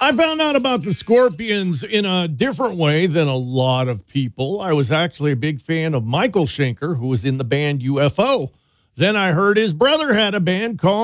I found out about the Scorpions in a different way than a lot of people. I was actually a big fan of Michael Schenker, who was in the band UFO. Then I heard his brother had a band called